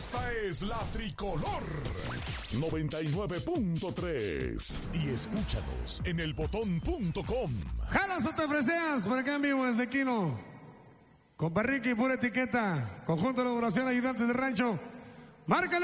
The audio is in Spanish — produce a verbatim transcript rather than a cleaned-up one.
Esta es la Tricolor noventa y nueve punto tres. Y escúchanos en el botón punto com. Jalas o te freseas, por acá en vivo desde Quino. Con Perrique y pura etiqueta. Conjunto de elaboración ayudantes de rancho. Márcale.